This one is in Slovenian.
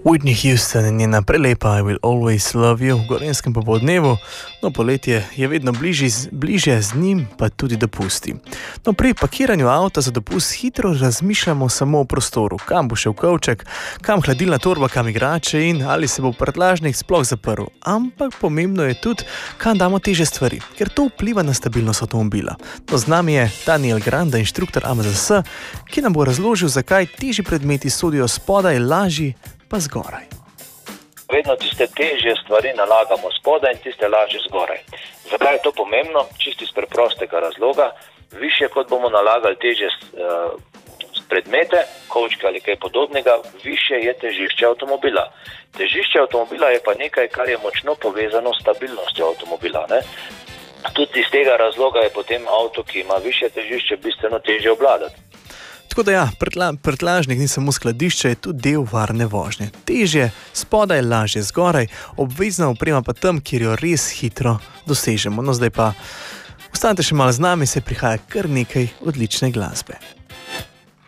Whitney Houston in njena prelepa I Will Always Love You v gorenskem popoldnevu, no poletje je vedno bližje z njim, pa tudi dopusti. No pri pakiranju avta za dopust hitro razmišljamo samo o prostoru, kam bo šel kovček, kam hladilna torba, kam igrače in ali se bo prtljažnik sploh zaprl. Ampak pomembno je tudi, kam damo težje stvari, ker to vpliva na stabilnost avtomobila. No z nami je Daniel Granda, inštruktor AMZS, ki nam bo razložil, zakaj težji predmeti sodijo spodaj, lažji pa zgoraj. Vedno tiste težje stvari nalagamo spodaj in tiste lažje zgoraj. Zakaj je to pomembno? Čisto iz preprostega razloga. Više kot bomo nalagali težje predmete, kovčke ali kaj podobnega, više je težišče avtomobila. Težišče avtomobila je pa nekaj, kar je močno povezano s stabilnostjo avtomobila, ne? Tudi iz tega razloga je potem avto, ki ima više težišče, bistveno težje obvladati. Tako da ja, prtljažnik ni samo skladišče, je tudi del varne vožnje. Težje spodaj, lažje zgoraj, obvezna oprema pa tam, kjer jo res hitro dosežemo. No zdaj pa ostanite še malo z nami, se prihaja kar nekaj odlične glasbe.